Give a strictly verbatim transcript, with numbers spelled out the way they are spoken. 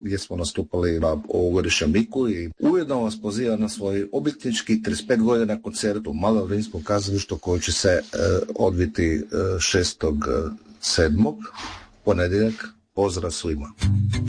gdje smo nastupali na ovogodišnjem Biku i ujedno vas poziva na svoj obljetnički trideset pet godina koncert u Malom rimskom kazalištu koji će se e, odviti šestog sedmog ponedjeljak. Pozdrav svima.